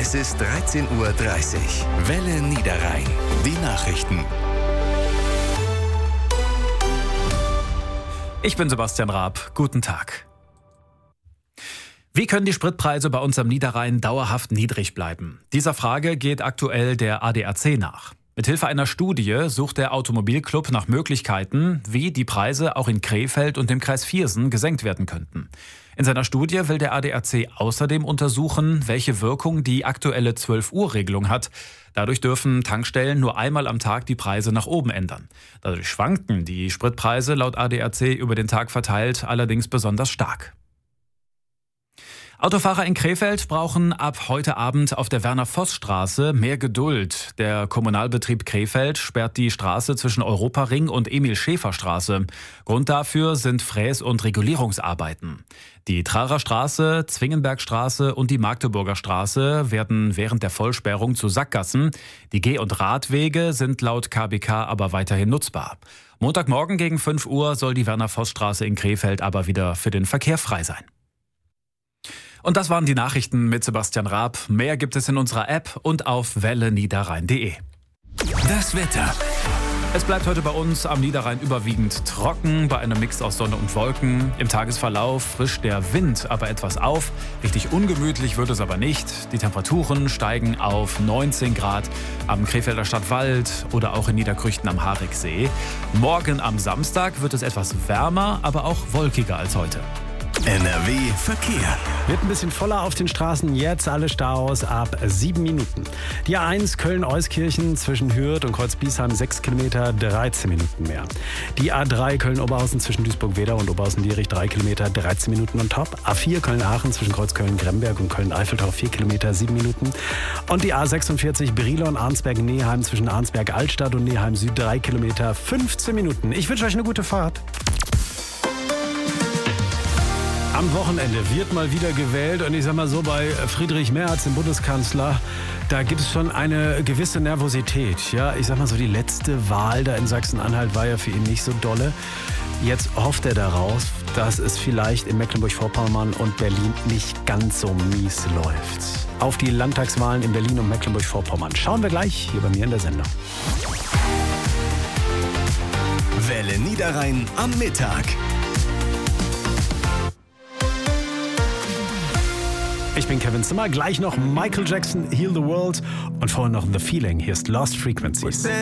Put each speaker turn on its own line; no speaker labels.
Es ist 13:30 Uhr. Welle Niederrhein. Die Nachrichten.
Ich bin Sebastian Raab. Guten Tag. Wie können die Spritpreise bei uns am Niederrhein dauerhaft niedrig bleiben? Dieser Frage geht aktuell der ADAC nach. Mithilfe einer Studie sucht der Automobilclub nach Möglichkeiten, wie die Preise auch in Krefeld und dem Kreis Viersen gesenkt werden könnten. In seiner Studie will der ADAC außerdem untersuchen, welche Wirkung die aktuelle 12-Uhr-Regelung hat. Dadurch dürfen Tankstellen nur einmal am Tag die Preise nach oben ändern. Dadurch schwanken die Spritpreise laut ADAC über den Tag verteilt allerdings besonders stark. Autofahrer in Krefeld brauchen ab heute Abend auf der Werner-Voss-Straße mehr Geduld. Der Kommunalbetrieb Krefeld sperrt die Straße zwischen Europaring und Emil-Schäfer-Straße. Grund dafür sind Fräs- und Regulierungsarbeiten. Die Trarer Straße, Zwingenbergstraße und die Magdeburger Straße werden während der Vollsperrung zu Sackgassen. Die Geh- und Radwege sind laut KBK aber weiterhin nutzbar. Montagmorgen gegen 5 Uhr soll die Werner-Voss-Straße in Krefeld aber wieder für den Verkehr frei sein. Und das waren die Nachrichten mit Sebastian Raab. Mehr gibt es in unserer App und auf welleniederrhein.de.
Das Wetter.
Es bleibt heute bei uns am Niederrhein überwiegend trocken, bei einem Mix aus Sonne und Wolken. Im Tagesverlauf frischt der Wind aber etwas auf. Richtig ungemütlich wird es aber nicht. Die Temperaturen steigen auf 19 Grad am Krefelder Stadtwald oder auch in Niederkrüchten am Hariksee. Morgen am Samstag wird es etwas wärmer, aber auch wolkiger als heute.
NRW Verkehr.
Wird ein bisschen voller auf den Straßen, jetzt alle Staus ab 7 Minuten. Die A1 Köln-Euskirchen zwischen Hürth und Kreuz-Biesheim 6 Kilometer, 13 Minuten mehr. Die A3 Köln-Oberhausen zwischen Duisburg-Wedau und Oberhausen-Lierich 3 Kilometer, 13 Minuten on top. A4 Köln-Aachen zwischen Kreuz-Köln-Gremberg und Köln-Eifeltau 4 Kilometer, 7 Minuten. Und die A46 Brilon-Arnsberg-Neheim zwischen Arnsberg-Altstadt und Neheim Süd 3 Kilometer, 15 Minuten. Ich wünsche euch eine gute Fahrt. Am Wochenende wird mal wieder gewählt und ich sag mal so, bei Friedrich Merz, dem Bundeskanzler, da gibt es schon eine gewisse Nervosität. Ja, ich sag mal so, die letzte Wahl da in Sachsen-Anhalt war ja für ihn nicht so dolle. Jetzt hofft er daraus, dass es vielleicht in Mecklenburg-Vorpommern und Berlin nicht ganz so mies läuft. Auf die Landtagswahlen in Berlin und Mecklenburg-Vorpommern schauen wir gleich hier bei mir in der Sendung.
Welle Niederrhein am Mittag.
Ich bin Kevin Zimmer, gleich noch Michael Jackson, Heal the World und vorher noch The Feeling. Hier ist Lost Frequencies.